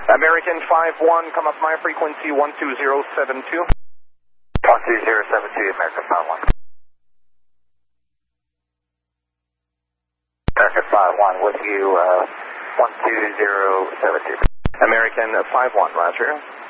American 5-1, come up my frequency 12072. 12072, American 5-1. American 5-1 with you, 12072. American 5-1, roger.